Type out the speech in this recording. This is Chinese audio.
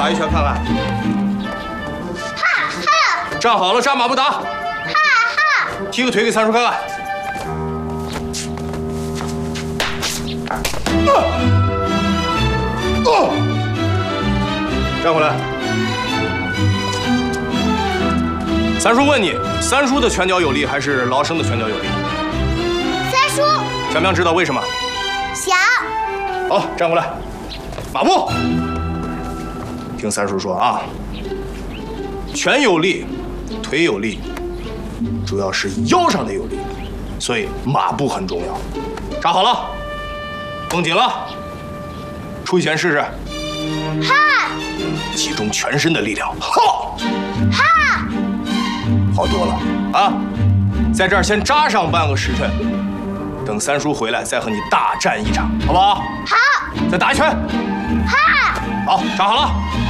打一拳看看。 哈哈！ 站好了，扎马步打。 哈哈！ 踢个腿给三叔看看。站回来。三叔问你，三叔的拳脚有力还是劳生的拳脚有力？ 三叔。 想不想知道为什么？ 想。 好，站过来，马步。听三叔说啊，拳有力，腿有力，主要是腰上的有力，所以马步很重要。扎好了，绷紧了，出去前试试。 哈！ 集中全身的力量，哈！ 哈！ 好多了啊！在这儿先扎上半个时辰，等三叔回来再和你大战一场，好不好？ 好。 再打一拳。 哈！ 好，扎好了。